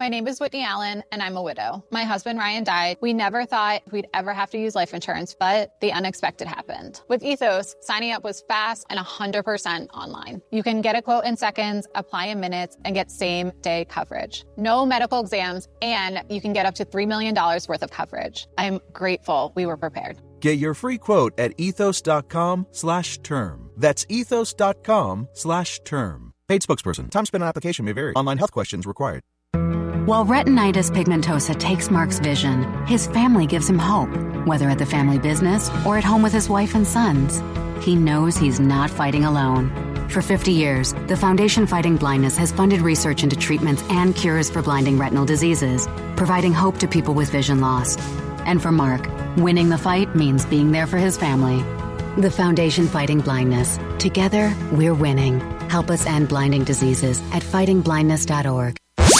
My name is Whitney Allen, and I'm a widow. My husband, Ryan, died. We never thought we'd ever have to use life insurance, but the unexpected happened. With Ethos, signing up was fast and 100% online. You can get a quote in seconds, apply in minutes, and get same-day coverage. No medical exams, and you can get up to $3 million worth of coverage. I'm grateful we were prepared. Get your free quote at ethos.com/term. That's ethos.com/term. Paid spokesperson. Time spent on application may vary. Online health questions required. While retinitis pigmentosa takes Mark's vision, his family gives him hope, whether at the family business or at home with his wife and sons. He knows he's not fighting alone. For 50 years, the Foundation Fighting Blindness has funded research into treatments and cures for blinding retinal diseases, providing hope to people with vision loss. And for Mark, winning the fight means being there for his family. The Foundation Fighting Blindness. Together, we're winning. Help us end blinding diseases at fightingblindness.org.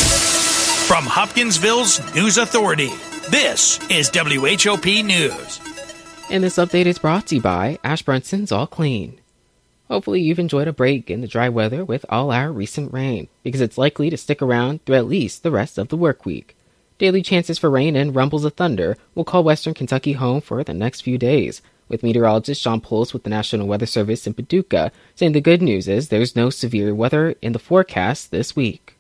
From Hopkinsville's News Authority, this is WHOP News. And this update is brought to you by Ash Brunson's All Clean. Hopefully you've enjoyed a break in the dry weather with all our recent rain, because it's likely to stick around through at least the rest of the work week. Daily chances for rain and rumbles of thunder will call western Kentucky home for the next few days, with meteorologist Sean Puls with the National Weather Service in Paducah saying the good news is there's no severe weather in the forecast this week.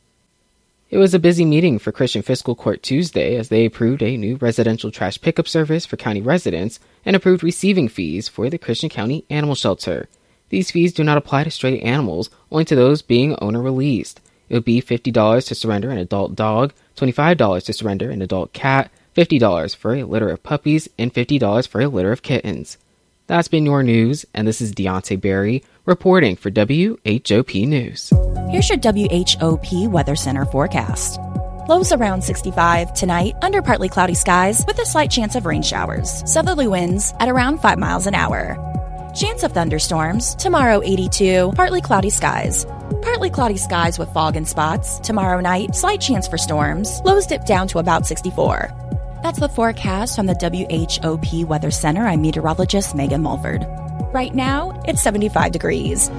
It was a busy meeting for Christian Fiscal Court Tuesday as they approved a new residential trash pickup service for county residents and approved receiving fees for the Christian County Animal Shelter. These fees do not apply to stray animals, only to those being owner-released. It would be $50 to surrender an adult dog, $25 to surrender an adult cat, $50 for a litter of puppies, and $50 for a litter of kittens. That's been your news, and this is Deontay Berry reporting for WHOP News. Here's your WHOP Weather Center forecast. Lows around 65 tonight, under partly cloudy skies with a slight chance of rain showers. Southerly winds at around 5 miles an hour. Chance of thunderstorms, tomorrow 82, partly cloudy skies. Partly cloudy skies with fog in spots. Tomorrow night, slight chance for storms. Lows dip down to about 64. That's the forecast from the WHOP Weather Center. I'm meteorologist Megan Mulford. Right now, it's 75 degrees.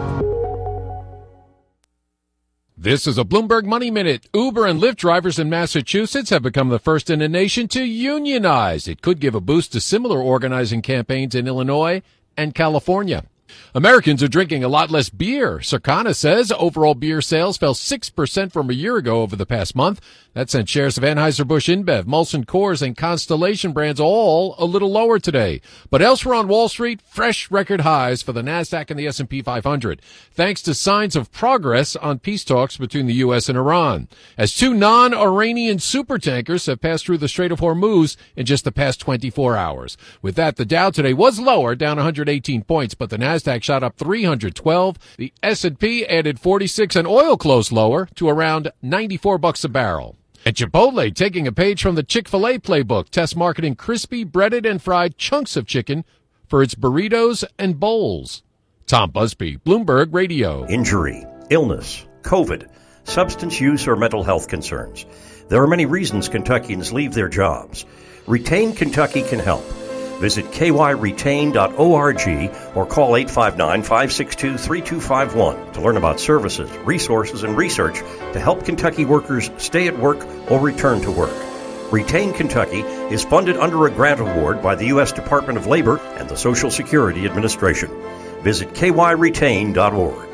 This is a Bloomberg Money Minute. Uber and Lyft drivers in Massachusetts have become the first in the nation to unionize. It could give a boost to similar organizing campaigns in Illinois and California. Americans are drinking a lot less beer. Circana says overall beer sales fell 6% from a year ago over the past month. That sent shares of Anheuser-Busch InBev, Molson Coors, and Constellation brands all a little lower today. But elsewhere on Wall Street, fresh record highs for the NASDAQ and the S&P 500, thanks to signs of progress on peace talks between the U.S. and Iran, as two non-Iranian supertankers have passed through the Strait of Hormuz in just the past 24 hours. With that, the Dow today was lower, down 118 points, but the NASDAQ shot up 312. The S&P added 46, and oil closed lower to around $94 a barrel. And Chipotle taking a page from the Chick-fil-A playbook, test marketing crispy, breaded, and fried chunks of chicken for its burritos and bowls. Tom Busby, Bloomberg Radio. Injury, illness, COVID, substance use, or mental health concerns. There are many reasons Kentuckians leave their jobs. Retain Kentucky can help. Visit kyretain.org or call 859-562-3251 to learn about services, resources, and research to help Kentucky workers stay at work or return to work. Retain Kentucky is funded under a grant award by the U.S. Department of Labor and the Social Security Administration. Visit kyretain.org.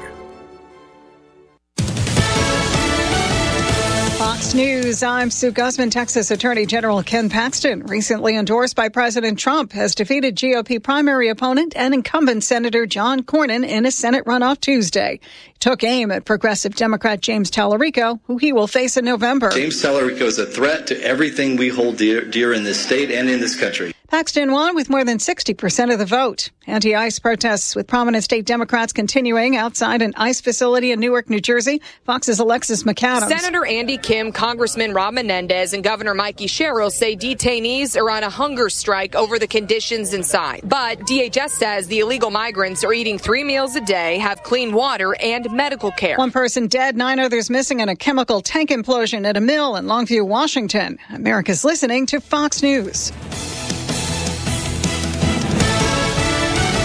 Fox News, I'm Sue Guzman. Texas Attorney General Ken Paxton, recently endorsed by President Trump, has defeated GOP primary opponent and incumbent Senator John Cornyn in a Senate runoff Tuesday. He took aim at progressive Democrat James Tallarico, who he will face in November. James Tallarico is a threat to everything we hold dear in this state and in this country. Paxton won with more than 60% of the vote. Anti-ICE protests with prominent state Democrats continuing outside an ICE facility in Newark, New Jersey. Fox's Alexis McAdams. Senator Andy Kim, Congressman Rob Menendez, and Governor Mikey Sherrill say detainees are on a hunger strike over the conditions inside. But DHS says the illegal migrants are eating 3 meals a day, have clean water, and medical care. One person dead, 9 others missing in a chemical tank implosion at a mill in Longview, Washington. America's listening to Fox News.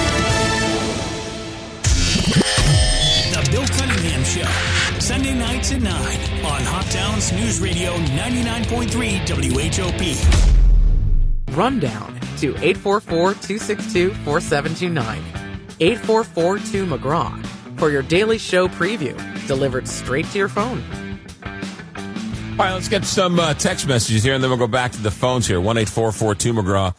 The Bill Cunningham Show, Sunday nights at 9 on Hoptown's News Radio 99.3 WHOP. Rundown to 844-262-4729. 844-2-McGraw for your daily show preview delivered straight to your phone. All right, let's get some text messages here, and then we'll go back to the phones here. 1-844-2-McGraw,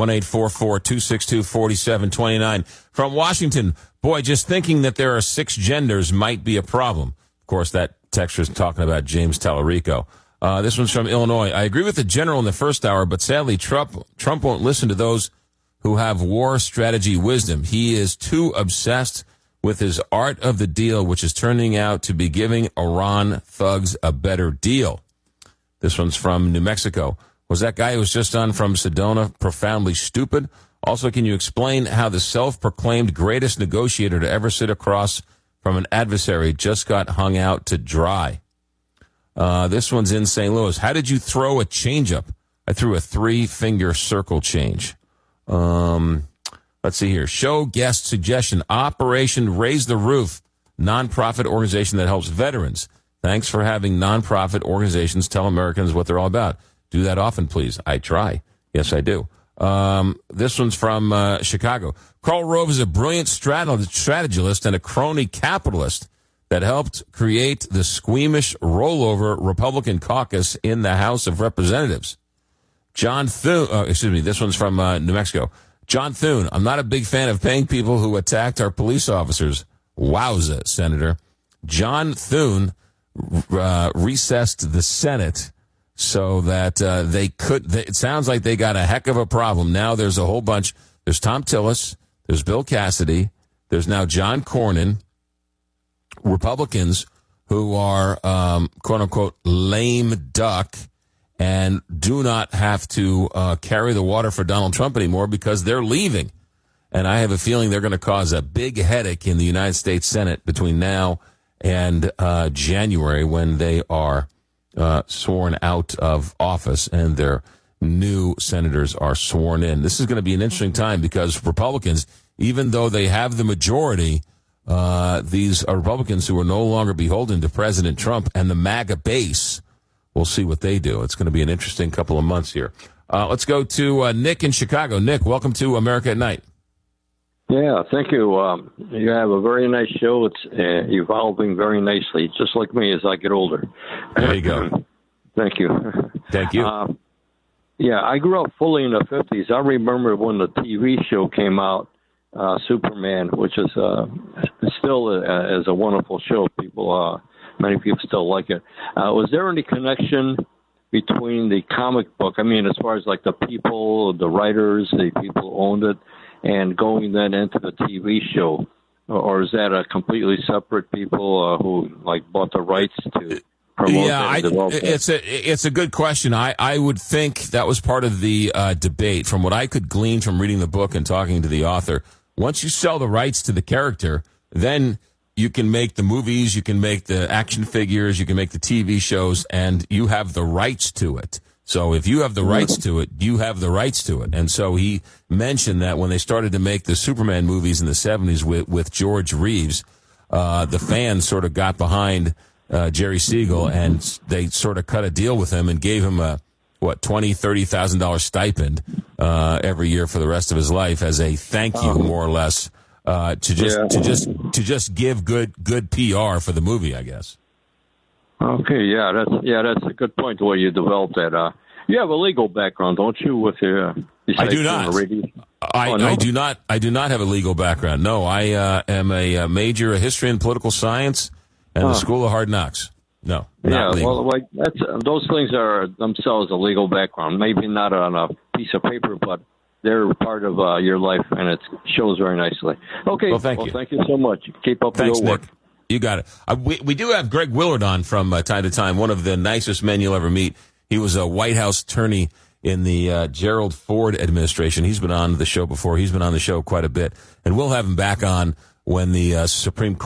1-844-262-4729. From Washington, boy, just thinking that there are 6 genders might be a problem. Of course, that texter is talking about James Tallarico. This one's from Illinois. I agree with the general in the first hour, but sadly, Trump won't listen to those who have war strategy wisdom. He is too obsessed with his art of the deal, which is turning out to be giving Iran thugs a better deal. This one's from New Mexico. Was that guy who was just on from Sedona profoundly stupid? Also, can you explain how the self-proclaimed greatest negotiator to ever sit across from an adversary just got hung out to dry? This one's in St. Louis. How did you throw a changeup? I threw a 3-finger circle change. Let's see here. Show guest suggestion. Operation Raise the Roof, nonprofit organization that helps veterans. Thanks for having nonprofit organizations tell Americans what they're all about. Do that often, please. I try. Yes, I do. This one's from Chicago. Karl Rove is a brilliant strategist and a crony capitalist that helped create the squeamish rollover Republican caucus in the House of Representatives. John Thune, this one's from New Mexico. John Thune, I'm not a big fan of paying people who attacked our police officers. Wowza, Senator. John Thune recessed the Senate so that it sounds like they got a heck of a problem. Now there's a whole bunch. There's Tom Tillis. There's Bill Cassidy. There's now John Cornyn, Republicans who are, quote unquote, lame duck and do not have to carry the water for Donald Trump anymore because they're leaving. And I have a feeling they're going to cause a big headache in the United States Senate between now and January when they are sworn out of office and their new senators are sworn in. This is going to be an interesting time because Republicans, even though they have the majority, these are Republicans who are no longer beholden to President Trump and the MAGA base. We'll see what they do. It's going to be an interesting couple of months here. Let's go to Nick in Chicago. Nick, welcome to America at Night. Yeah, thank you. You have a very nice show. It's evolving very nicely, just like me as I get older. There you go. Thank you. Thank you. Yeah, I grew up fully in the 50s. I remember when the TV show came out, Superman, which is still is a wonderful show. Many people still like it. Was there any connection between the comic book, I mean, as far as like the people, the writers, the people who owned it, and going then into the TV show? Or is that a completely separate people who like bought the rights to promote and develop it? It's a good question. I would think that was part of the debate. From what I could glean from reading the book and talking to the author, once you sell the rights to the character, then you can make the movies, you can make the action figures, you can make the TV shows, and you have the rights to it. So if you have the rights to it, you have the rights to it. And so he mentioned that when they started to make the Superman movies in the 70s with George Reeves, the fans sort of got behind Jerry Siegel, and they sort of cut a deal with him and gave him a $20,000-$30,000 stipend every year for the rest of his life as a thank you, more or less, to just give good PR for the movie, I guess. Okay, that's a good point. The way you developed that. You have a legal background, don't you? With your, I do not. I do not have a legal background. No, I am a major in history and political science and the School of Hard Knocks. No, not legal. Well, those things are themselves a legal background. Maybe not on a piece of paper, but they're part of your life, and it shows very nicely. Okay. Well, thank you. Thank you so much. Keep up Thanks, your work. Nick. You got it. We do have Greg Willard on from time to time, one of the nicest men you'll ever meet. He was a White House attorney in the Gerald Ford administration. He's been on the show before. He's been on the show quite a bit. And we'll have him back on when the Supreme Court